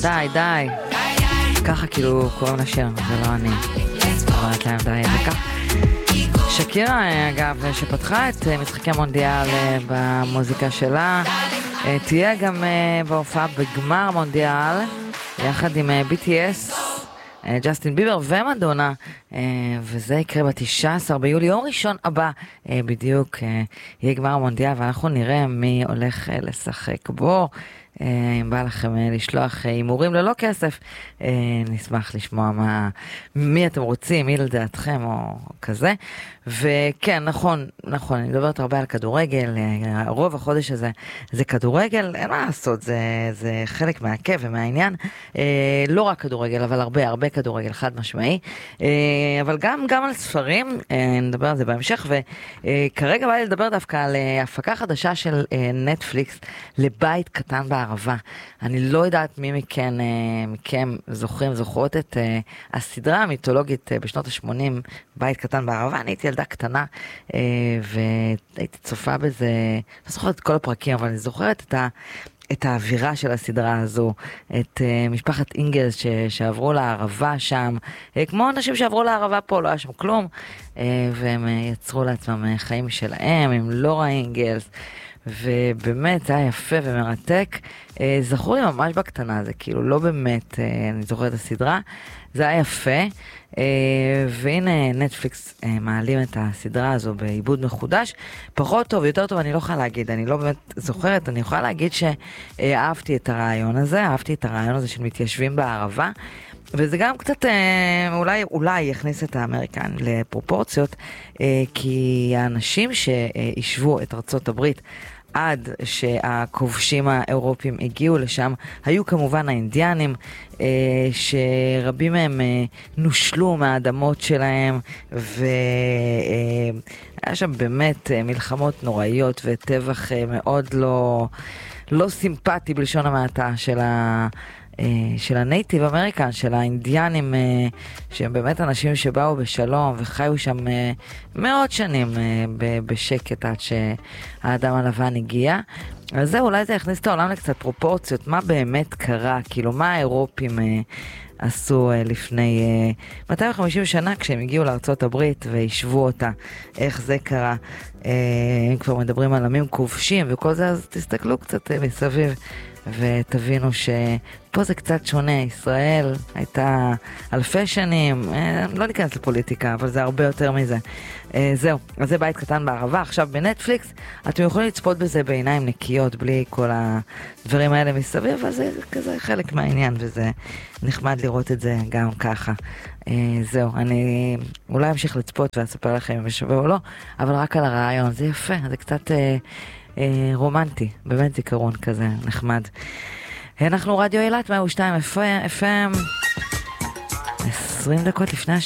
די. ככה כאילו קוראים לשיר, זה לא אני. אומרת להם די, וכך. שקירה, אגב, שפתחה את משחקי המונדיאל במוזיקה שלה, תהיה גם בהופעה בגמר מונדיאל, יחד עם BTS, ג'סטין ביבר ומדונה, וזה יקרה ב-19 ביולי, יום ראשון הבא, בדיוק יהיה גמר המונדיאל, ואנחנו נראה מי הולך לשחק בו. אם בא לכם לשלוח אימורים ללא כסף, נשמח לשמוע מי אתם רוצים, מי לדעתכם או כזה. וכן, נכון, אני מדברת הרבה על כדורגל, רוב החודש הזה זה כדורגל, אין מה לעשות, זה חלק מהכיף ומהעניין, לא רק כדורגל, אבל הרבה כדורגל, חד משמעי, אבל גם על ספרים, נדבר על זה בהמשך, וכרגע בא לי לדבר דווקא על הפקה חדשה של נטפליקס לבית קטן בערבה. אני לא יודעת מי מכם זוכרות את הסדרה המיתולוגית בשנות ה-80, בית קטן בערבה. אני הייתי ילדה קטנה והייתי צופה בזה, לא זוכרת את כל הפרקים, אבל אני זוכרת את האווירה של הסדרה הזו, את משפחת אינגלס שעברו לערבה שם, כמו אנשים שעברו לערבה פה, לא היה שם כלום, והם יצרו לעצמם חיים שלהם, עם לורה אינגלס, ובאמת זה היה יפה ומרתק. זכור לי ממש בקטנה, זה כאילו לא באמת, אני זוכרת את הסדרה, זה היה יפה, והנה נטפליקס מעלים את הסדרה הזו בעיבוד מחודש, פחות טוב, יותר טוב, אני לא יכולה להגיד, אני לא באמת זוכרת, אני יכולה להגיד שאהבתי את הרעיון הזה של מתיישבים בערבה, וזה גם קצת, אולי יכניס את האמריקן לפרופורציות, כי האנשים שישבו את ארצות הברית עד שהכובשים האירופים הגיעו לשם, היו כמובן האינדיאנים, שרבים מהם נושלו מהאדמות שלהם, והיה שם באמת מלחמות נוראיות וטבח מאוד לא סימפטי בלשון המעטה של הנייטיב אמריקן, של האינדיאנים, שהם באמת אנשים שבאו בשלום וחיו שם מאות שנים בשקט עד שהאדם הלבן הגיע. אז זה אולי זה יכניס את העולם לקצת פרופורציות, מה באמת קרה, כאילו מה האירופים עשו לפני 250 שנה כשהם הגיעו לארצות הברית וישבו אותה, איך זה קרה. אם כבר מדברים על עמים כובשים וכל זה, אז תסתכלו קצת מסביב ותבינו שפה זה קצת שונה. ישראל הייתה אלפי שנים, לא ניכנס לפוליטיקה, אבל זה הרבה יותר מזה. זהו, אז זה בית קטן בערבה. עכשיו בנטפליקס אתם יכולים לצפות בזה בעיניים נקיות, בלי כל הדברים האלה מסביב, אז זה כזה חלק מהעניין, וזה נחמד לראות את זה גם ככה. זהו, אני אולי אמשיך לצפות ואספר לכם אם שווה או לא, אבל רק על הרעיון, זה יפה, זה קצת רומנטי, באמת זיכרון כזה נחמד. אנחנו רדיו אילת 102 FM, 20 דקות לפני